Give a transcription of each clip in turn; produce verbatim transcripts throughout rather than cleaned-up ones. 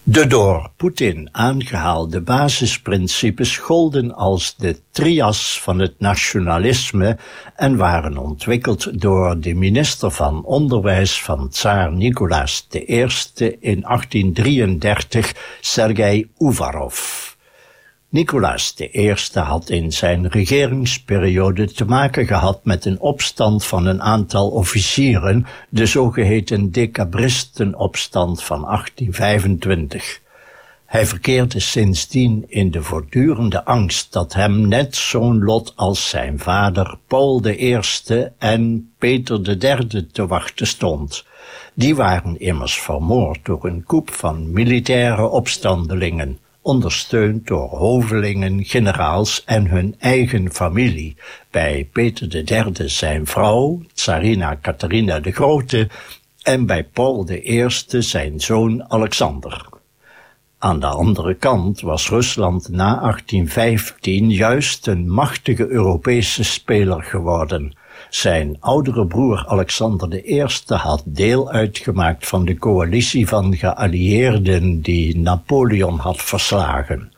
De door Poetin aangehaalde basisprincipes golden als de trias van het nationalisme en waren ontwikkeld door de minister van Onderwijs van tsaar Nicolaas de Eerste in achttien drieëndertig, Sergei Uvarov. Nicolaas de Eerste had in zijn regeringsperiode te maken gehad met een opstand van een aantal officieren, de zogeheten decabristenopstand van achttien vijfentwintig. Hij verkeerde sindsdien in de voortdurende angst dat hem net zo'n lot als zijn vader Paul de Eerste en Peter de Derde te wachten stond. Die waren immers vermoord door een coup van militaire opstandelingen, ondersteund door hovelingen, generaals en hun eigen familie. Bij Peter de Derde zijn vrouw, tsarina Catharina de Grote, en bij Paul de Eerste zijn zoon Alexander. Aan de andere kant was Rusland na achttien vijftien juist een machtige Europese speler geworden. Zijn oudere broer Alexander de Eerste had deel uitgemaakt van de coalitie van geallieerden die Napoleon had verslagen.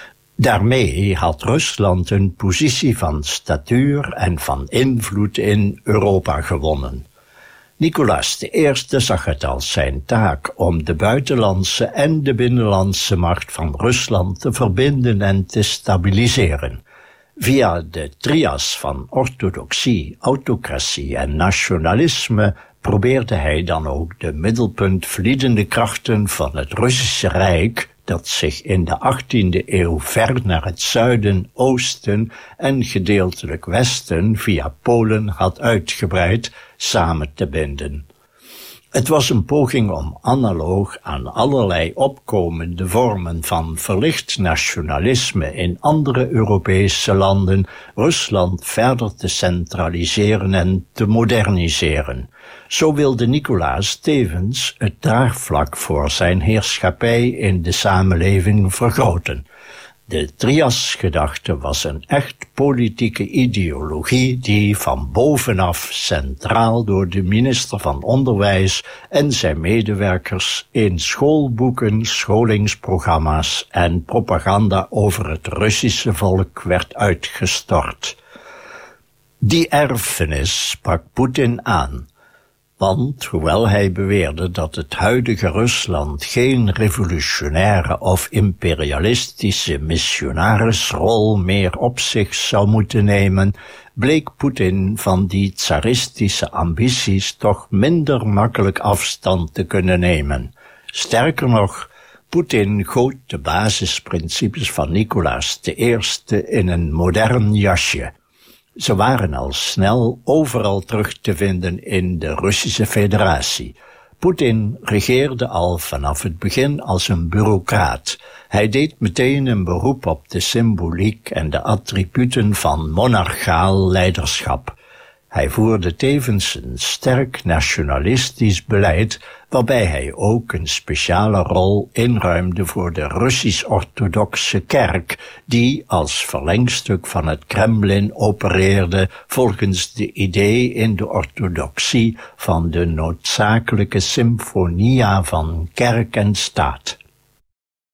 Daarmee had Rusland een positie van statuur en van invloed in Europa gewonnen. Nicolaas de Eerste zag het als zijn taak om de buitenlandse en de binnenlandse macht van Rusland te verbinden en te stabiliseren. Via de trias van orthodoxie, autocratie en nationalisme probeerde hij dan ook de middelpuntvliedende krachten van het Russische Rijk, dat zich in de achttiende eeuw ver naar het zuiden, oosten en gedeeltelijk westen via Polen had uitgebreid, samen te binden. Het was een poging om analoog aan allerlei opkomende vormen van verlicht nationalisme in andere Europese landen Rusland verder te centraliseren en te moderniseren. Zo wilde Nicolaas tevens het draagvlak voor zijn heerschappij in de samenleving vergroten. De triasgedachte was een echt politieke ideologie die van bovenaf centraal door de minister van Onderwijs en zijn medewerkers in schoolboeken, scholingsprogramma's en propaganda over het Russische volk werd uitgestort. Die erfenis sprak Poetin aan. Want, hoewel hij beweerde dat het huidige Rusland geen revolutionaire of imperialistische missionarisrol meer op zich zou moeten nemen, bleek Poetin van die tsaristische ambities toch minder makkelijk afstand te kunnen nemen. Sterker nog, Poetin goot de basisprincipes van Nicolaas de Eerste in een modern jasje. Ze waren al snel overal terug te vinden in de Russische Federatie. Poetin regeerde al vanaf het begin als een bureaucraat. Hij deed meteen een beroep op de symboliek en de attributen van monarchaal leiderschap. Hij voerde tevens een sterk nationalistisch beleid, waarbij hij ook een speciale rol inruimde voor de Russisch-orthodoxe kerk, die als verlengstuk van het Kremlin opereerde volgens de idee in de orthodoxie van de noodzakelijke symfonia van kerk en staat.